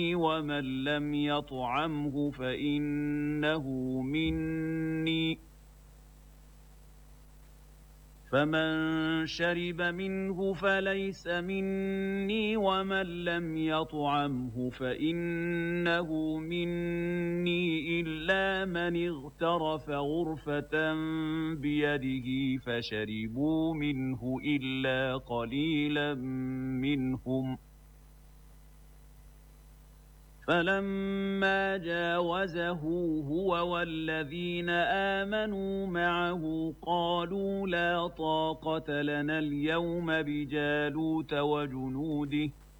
ومن لم يطعمه فإنه مني فمن شرب منه فليس مني ومن لم يطعمه فإنه مني إلا من اغترف غرفة بيده فشربوا منه إلا قليلا منهم فلما جاوزه هو والذين آمنوا معه قالوا لا طاقة لنا اليوم بجالوت وجنوده